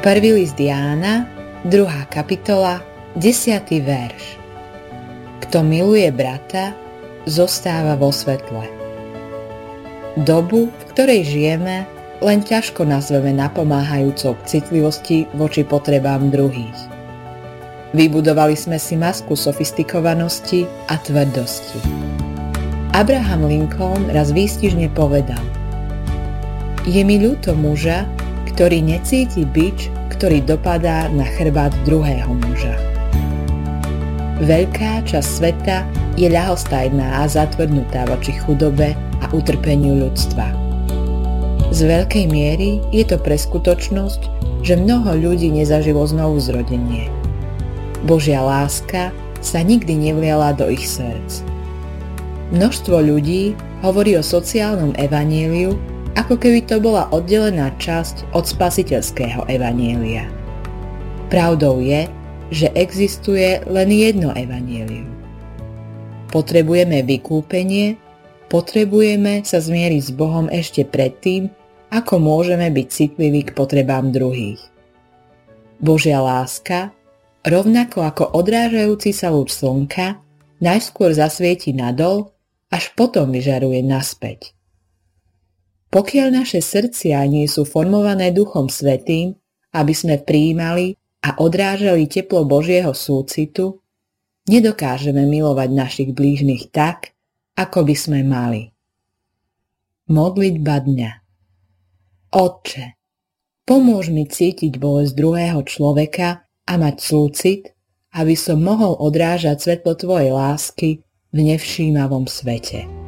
Prvý list Jána, 2. kapitola, 10. verš. Kto miluje brata, zostáva vo svetle. Dobu, v ktorej žijeme, len ťažko nazveme napomáhajúcou k citlivosti voči potrebám druhých. Vybudovali sme si masku sofistikovanosti a tvrdosti. Abraham Lincoln raz výstižne povedal: Je mi ľúto muža, ktorý necíti bič, ktorý dopadá na chrbát druhého muža. Veľká časť sveta je ľahostajná a zatvrdnutá voči chudobe a utrpeniu ľudstva. Z veľkej miery je to pre skutočnosť, že mnoho ľudí nezažilo znovuzrodenie. Božia láska sa nikdy nevliala do ich srdc. Množstvo ľudí hovorí o sociálnom evanjeliu, ako keby to bola oddelená časť od spasiteľského evanjelia. Pravdou je, že existuje len jedno evanjelium. Potrebujeme vykúpenie, potrebujeme sa zmieriť s Bohom ešte predtým, ako môžeme byť citliví k potrebám druhých. Božia láska, rovnako ako odrážajúci sa lúč slnka, najskôr zasvieti nadol, až potom vyžaruje naspäť. Pokiaľ naše srdcia nie sú formované Duchom Svätým, aby sme prijímali a odrážali teplo Božieho súcitu, nedokážeme milovať našich blížnych tak, ako by sme mali. Modlitba dňa. Otče, pomôž mi cítiť bolesť druhého človeka a mať súcit, aby som mohol odrážať svetlo Tvojej lásky v nevšímavom svete.